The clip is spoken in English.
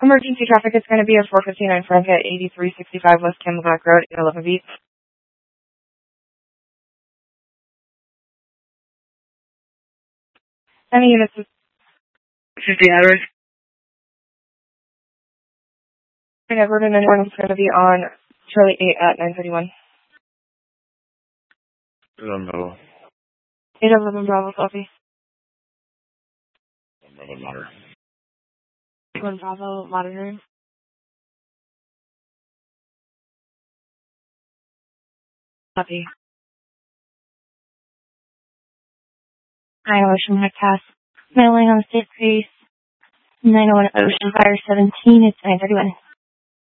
Emergency traffic is going to be a 459 Frank at 8365 West Camelback Road, 11 Beat. Any units? 50 hours. Edward and anyone is going to be on Charlie 8 at 931. Bravo. 811 Bravo, copy. 11 Monitor. 1 Bravo, monitoring. Copy. 9 Ocean High Pass. Mailing on the state base. 901 Ocean Fire 17, it's 931.